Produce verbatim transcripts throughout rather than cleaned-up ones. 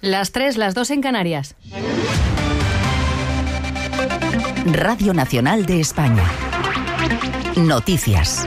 Las tres, las dos en Canarias. Radio Nacional de España. Noticias.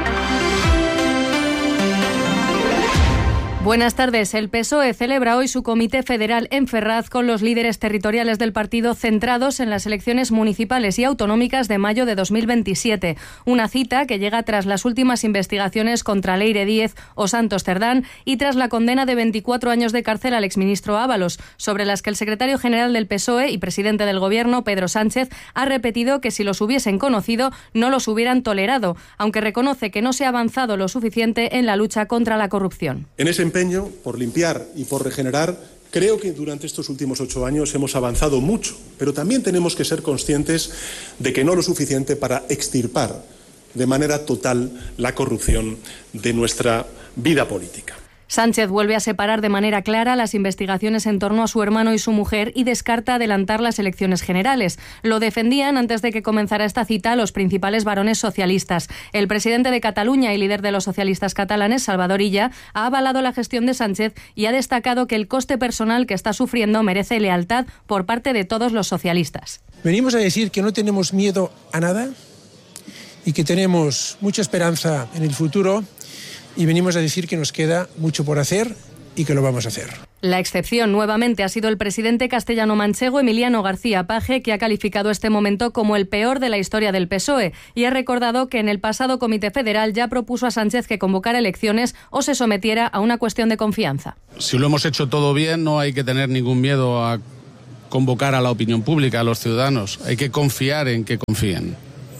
Buenas tardes. El P S O E celebra hoy su comité federal en Ferraz con los líderes territoriales del partido centrados en las elecciones municipales y autonómicas de mayo de dos mil veintisiete. Una cita que llega tras las últimas investigaciones contra Leire Díez o Santos Cerdán y tras la condena de veinticuatro años de cárcel al exministro Ábalos, sobre las que el secretario general del P S O E y presidente del Gobierno, Pedro Sánchez, ha repetido que si los hubiesen conocido no los hubieran tolerado, aunque reconoce que no se ha avanzado lo suficiente en la lucha contra la corrupción. En ese empeño por limpiar y por regenerar, creo que durante estos últimos ocho años hemos avanzado mucho, pero también tenemos que ser conscientes de que no lo suficiente para extirpar de manera total la corrupción de nuestra vida política. Sánchez vuelve a separar de manera clara las investigaciones en torno a su hermano y su mujer y descarta adelantar las elecciones generales. Lo defendían antes de que comenzara esta cita los principales varones socialistas. El presidente de Cataluña y líder de los socialistas catalanes, Salvador Illa, ha avalado la gestión de Sánchez y ha destacado que el coste personal que está sufriendo merece lealtad por parte de todos los socialistas. Venimos a decir que no tenemos miedo a nada y que tenemos mucha esperanza en el futuro. Y venimos a decir que nos queda mucho por hacer y que lo vamos a hacer. La excepción nuevamente ha sido el presidente castellano-manchego Emiliano García Paje, que ha calificado este momento como el peor de la historia del P S O E y ha recordado que en el pasado Comité Federal ya propuso a Sánchez que convocara elecciones o se sometiera a una cuestión de confianza. Si lo hemos hecho todo bien, no hay que tener ningún miedo a convocar a la opinión pública, a los ciudadanos. Hay que confiar en que confíen.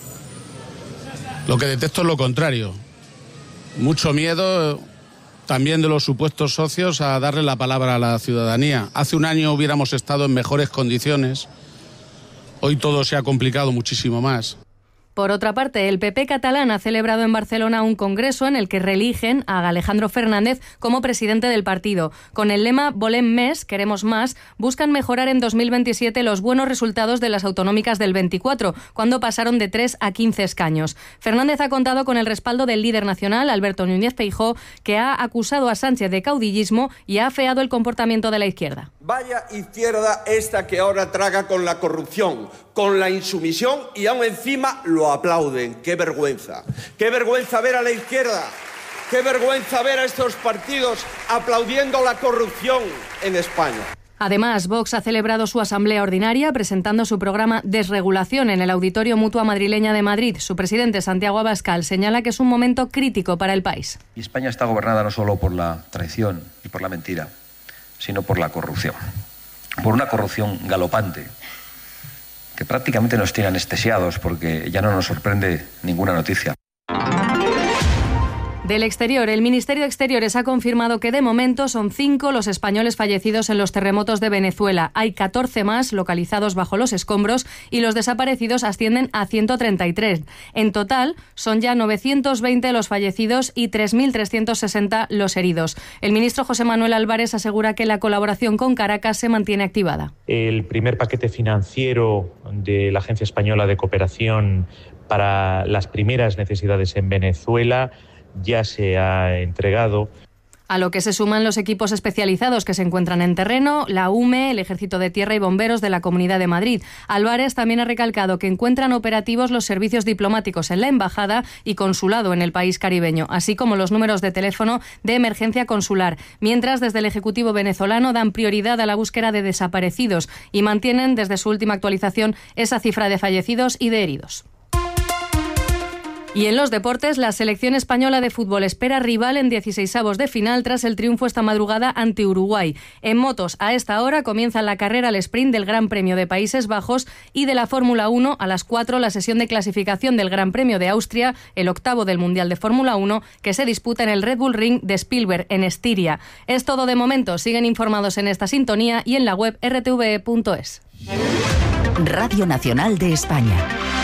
Lo que detecto es lo contrario. Mucho miedo también de los supuestos socios a darle la palabra a la ciudadanía. Hace un año hubiéramos estado en mejores condiciones. Hoy todo se ha complicado muchísimo más. Por otra parte, el P P catalán ha celebrado en Barcelona un congreso en el que reeligen a Alejandro Fernández como presidente del partido. Con el lema Volem més, queremos más, buscan mejorar en dos mil veintisiete los buenos resultados de las autonómicas del veinticuatro, cuando pasaron de tres a quince escaños. Fernández ha contado con el respaldo del líder nacional, Alberto Núñez Feijóo, que ha acusado a Sánchez de caudillismo y ha afeado el comportamiento de la izquierda. Vaya izquierda esta que ahora traga con la corrupción, con la insumisión y aún encima lo aplauden. ¡Qué vergüenza! ¡Qué vergüenza ver a la izquierda! ¡Qué vergüenza ver a estos partidos aplaudiendo la corrupción en España! Además, Vox ha celebrado su asamblea ordinaria presentando su programa Desregulación en el Auditorio Mutua Madrileña de Madrid. Su presidente, Santiago Abascal, señala que es un momento crítico para el país. Y España está gobernada no solo por la traición y por la mentira, sino por la corrupción. Por una corrupción galopante, que prácticamente nos tiene anestesiados porque ya no nos sorprende ninguna noticia. Del exterior, el Ministerio de Exteriores ha confirmado que de momento son cinco los españoles fallecidos en los terremotos de Venezuela. Hay catorce más localizados bajo los escombros y los desaparecidos ascienden a ciento treinta y tres. En total, son ya novecientos veinte los fallecidos y tres mil trescientos sesenta los heridos. El ministro José Manuel Álvarez asegura que la colaboración con Caracas se mantiene activada. El primer paquete financiero de la Agencia Española de Cooperación para las primeras necesidades en Venezuela ya se ha entregado. A lo que se suman los equipos especializados que se encuentran en terreno, la U M E, el Ejército de Tierra y Bomberos de la Comunidad de Madrid. Álvarez también ha recalcado que encuentran operativos los servicios diplomáticos en la Embajada y Consulado en el país caribeño, así como los números de teléfono de emergencia consular, mientras desde el Ejecutivo venezolano dan prioridad a la búsqueda de desaparecidos y mantienen desde su última actualización esa cifra de fallecidos y de heridos. Y en los deportes, la selección española de fútbol espera rival en dieciseisavos de final tras el triunfo esta madrugada ante Uruguay. En motos, a esta hora comienza la carrera al sprint del Gran Premio de Países Bajos y de la Fórmula uno a las cuatro la sesión de clasificación del Gran Premio de Austria, el octavo del Mundial de Fórmula uno, que se disputa en el Red Bull Ring de Spielberg, en Estiria. Es todo de momento. Siguen informados en esta sintonía y en la web r t v e punto es. Radio Nacional de España.